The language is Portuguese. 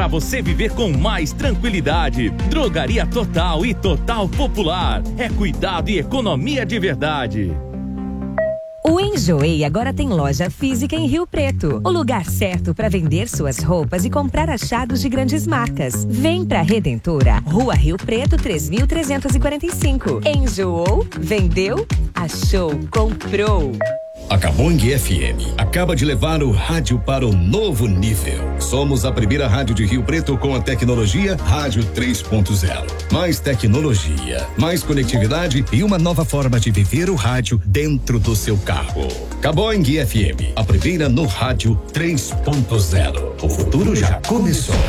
para você viver com mais tranquilidade. Drogaria Total e Total Popular. É cuidado e economia de verdade. O Enjoei agora tem loja física em Rio Preto. O lugar certo para vender suas roupas e comprar achados de grandes marcas. Vem pra Redentora, Rua Rio Preto 3345. Enjoou? Vendeu? Achou? Comprou. A Cabong FM acaba de levar o rádio para o novo nível. Somos a primeira rádio de Rio Preto com a tecnologia Rádio 3.0. Mais tecnologia, mais conectividade e uma nova forma de viver o rádio dentro do seu carro. Cabong FM, a primeira no Rádio 3.0. O futuro já começou.